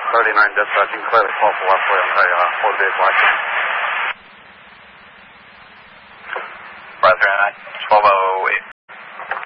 39 dispatching, clear the call for Westway on the motor vehicle accident. Brother, 12